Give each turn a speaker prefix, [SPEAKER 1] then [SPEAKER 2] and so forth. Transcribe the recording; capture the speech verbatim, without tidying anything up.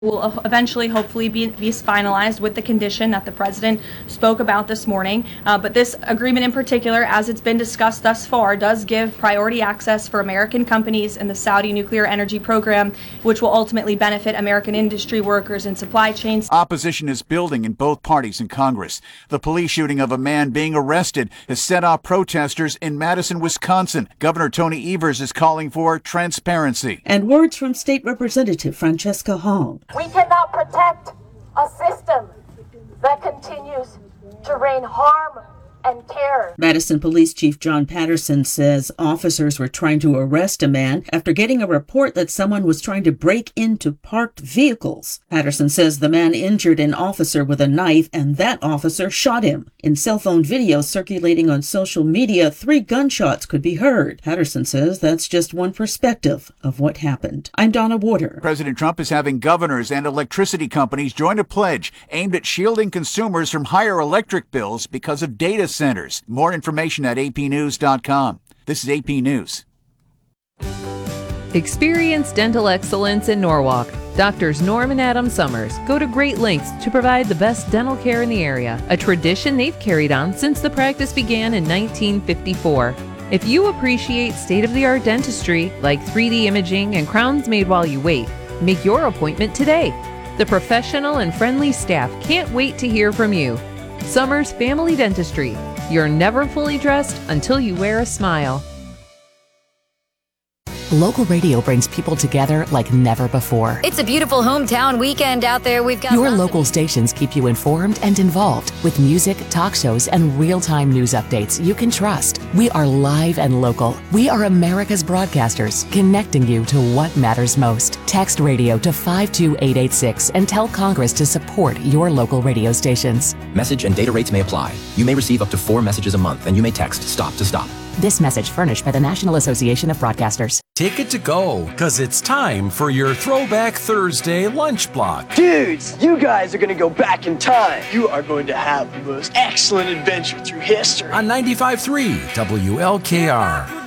[SPEAKER 1] will eventually hopefully be, be finalized with the condition that the president spoke about this morning. Uh, but this agreement in particular, as it's been discussed thus far, does give priority access for American companies in the Saudi nuclear energy program, which will ultimately benefit American industry workers and supply chains.
[SPEAKER 2] Opposition is building in both parties in Congress. The police shooting of a man being arrested has set off protesters in Madison, Wisconsin. Governor Tony Evers is calling for transparency.
[SPEAKER 3] And words from State Representative Francesca Hong.
[SPEAKER 4] We cannot protect a system that continues to rain harm and terror.
[SPEAKER 3] Madison Police Chief John Patterson says officers were trying to arrest a man after getting a report that someone was trying to break into parked vehicles. Patterson says the man injured an officer with a knife and that officer shot him. In cell phone video circulating on social media, three gunshots could be heard. Patterson says that's just one perspective of what happened. I'm Donna Warder.
[SPEAKER 2] President Trump is having governors and electricity companies join a pledge aimed at shielding consumers from higher electric bills because of data centers. More information at A P news dot com. This is A P News.
[SPEAKER 5] Experience dental excellence in Norwalk. Doctors Norm and Adam Summers go to great lengths to provide the best dental care in the area, a tradition they've carried on since the practice began in nineteen fifty-four. If you appreciate state-of-the-art dentistry like three D imaging and crowns made while you wait, make your appointment today. The professional and friendly staff can't wait to hear from you. Summers Family Dentistry. You're never fully dressed until you wear a smile.
[SPEAKER 6] Local radio brings people together like never before.
[SPEAKER 7] It's a beautiful hometown weekend out there. We've got
[SPEAKER 6] Your local stations keep you informed and involved with music, talk shows, and real-time news updates you can trust. We are live and local. We are America's broadcasters, connecting you to what matters most. Text radio to five two eight eight six and tell Congress to support your local radio stations.
[SPEAKER 8] Message and data rates may apply. You may receive up to four messages a month, and you may text STOP to STOP.
[SPEAKER 6] This message furnished by the National Association of Broadcasters.
[SPEAKER 9] Take it to go, because it's time for your Throwback Thursday lunch block.
[SPEAKER 10] Dudes, you guys are going to go back in time. You are going to have the most excellent adventure through history.
[SPEAKER 9] On ninety-five point three W L K R.